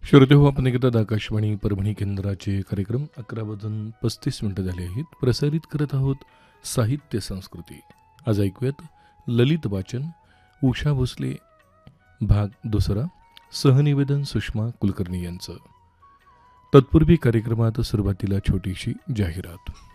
श्रोते हो, आपण ऐकतात आकाशवाणी परभणी केंद्राचे कार्यक्रम 11:35 झाले आहेत. प्रसारित करत आहोत साहित्य संस्कृती. आज ऐकूयात ललित वाचन, उषा भोसले भाग दुसरा, सहनिवेदन सुषमा कुलकर्णी यांचं. तत्पूर्वी कार्यक्रमात सुरुवातीला छोटीशी जाहिरात.